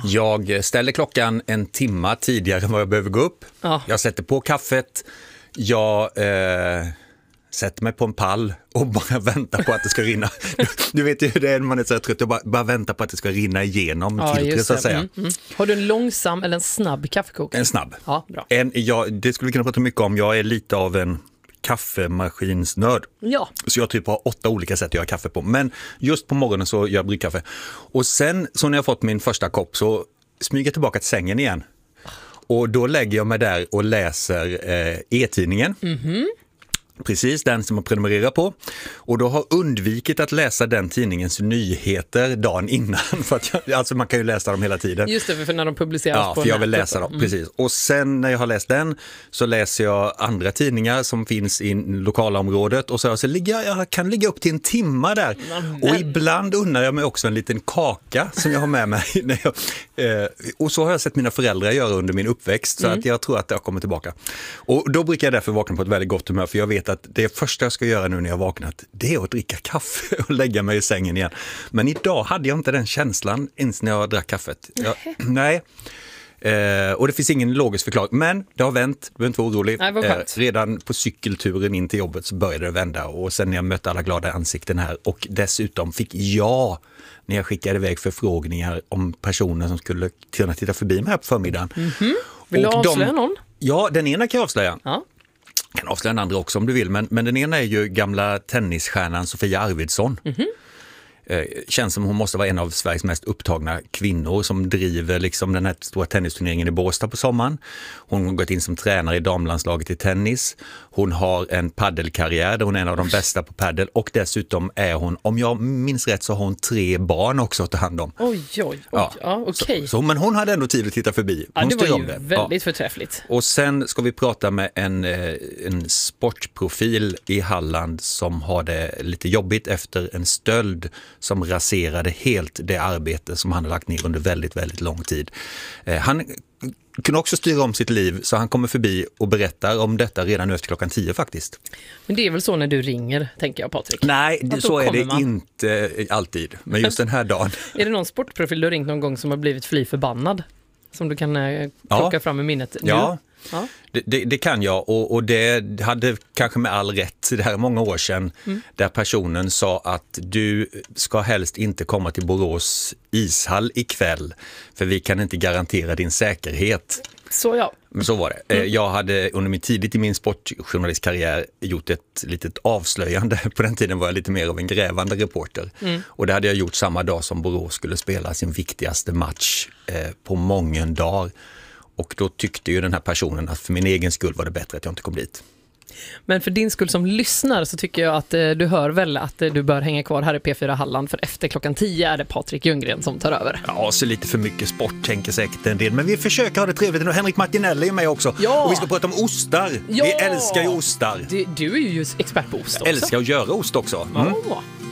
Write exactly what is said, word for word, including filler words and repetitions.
Jag ställer klockan en timma tidigare än vad jag behöver gå upp. Ja. Jag sätter på kaffet. Jag eh, sätter mig på en pall och bara väntar på att det ska rinna. Du, du vet ju hur det är när man är så trött. Jag bara, bara väntar på att det ska rinna igenom Ja, filtret, så att säga. Mm, mm. Har du en långsam eller en snabb kaffekokare? En snabb. Ja, bra. En, jag, det skulle vi kunna prata mycket om. Jag är lite av en kaffemaskinsnörd. Ja. Så jag typ har åtta olika sätt att göra kaffe på. Men just på morgonen så gör jag bryggkaffe. Och sen så när jag fått min första kopp så smyger jag tillbaka till sängen igen. Och då lägger jag mig där och läser eh, e-tidningen. Mhm. Precis, den som man prenumererar på. Och då har undvikit att läsa den tidningens nyheter dagen innan. För att jag, alltså man kan ju läsa dem hela tiden. Just det, för när de publiceras ja, på för jag vill nätet. läsa dem, Mm. precis. Och sen när jag har läst den så läser jag andra tidningar som finns i lokalområdet. Och så, så ligger jag, jag kan ligga upp till en timma där. Mm. Och ibland undrar jag mig också en liten kaka som jag har med mig. När jag, eh, och så har jag sett mina föräldrar göra under min uppväxt. Så Mm. att jag tror att jag kommer tillbaka. Och då brukar jag därför vakna på ett väldigt gott humör. För jag vet att det första jag ska göra nu när jag vaknat, det är att dricka kaffe och lägga mig i sängen igen. Men idag hade jag inte den känslan ens när jag drack kaffet. Jag, nej. Eh, och det finns ingen logisk förklaring. Men det har vänt, du behöver inte vara orolig. Nej, vad skönt. Eh, redan på cykelturen in till jobbet så började det vända. Och sen när jag mötte alla glada ansikten här. Och dessutom fick jag, när jag skickade iväg förfrågningar om personer som skulle kunna titta förbi mig här på förmiddagen. Mm-hmm. Vill du och avslöja de, någon? Ja, den ena kan jag avslöja. Ja. Kan avslöja den andra också om du vill, men, men den ena är ju gamla tennisstjärnan Sofia Arvidsson. Mm-hmm. Eh, känns som hon måste vara en av Sveriges mest upptagna kvinnor som driver liksom den här stora tennisturneringen i Båstad på sommaren. Hon har gått in som tränare i damlandslaget i tennis. Hon har en paddelkarriär där hon är en av de bästa på paddel och dessutom är hon, om jag minns rätt så har hon tre barn också att ta hand om. Oj, oj, oj. Ja. Ja, okej. Så, så, men hon hade ändå tid att titta förbi. Hon Ja, det var styr ju om det. väldigt Ja. förträffligt. Och sen ska vi prata med en, en sportprofil i Halland som har det lite jobbigt efter en stöld som raserade helt det arbete som han har lagt ner under väldigt, väldigt lång tid. Han kunde också styra om sitt liv så han kommer förbi och berättar om detta redan nu efter klockan tio faktiskt. Men det är väl så när du ringer, tänker jag, Patrik? Nej, det, så är det man. inte alltid. Men just den här dagen. Är det någon sportprofil du har ringt någon gång som har blivit fly förbannad? Som du kan eh, plocka Ja. fram i minnet nu? Ja. Ja. Det, det, det kan jag och, och det hade kanske med all rätt, det här är många år sedan, mm. där personen sa att du ska helst inte komma till Borås ishall ikväll för vi kan inte garantera din säkerhet. Så ja. Men så var det. Mm. Jag hade under min tidigt i min sportjournalistkarriär gjort ett litet avslöjande. På den tiden var jag lite mer av en grävande reporter. Mm. Och det hade jag gjort samma dag som Borås skulle spela sin viktigaste match eh, på många dagar. Och då tyckte ju den här personen att för min egen skull var det bättre att jag inte kom dit. Men för din skull som lyssnar så tycker jag att eh, du hör väl att eh, du bör hänga kvar här i P fyra Halland, för efter klockan tio är det Patrik Ljunggren som tar över. Ja, så lite för mycket sport tänker säkert en del. Men vi försöker ha det trevligt. Och Henrik Martinelli är med också. Ja. Och vi ska prata om ostar. Ja. Vi älskar ju ostar. Du, du är ju expert på ost också. Jag älskar att göra ost också. Mm. Ja.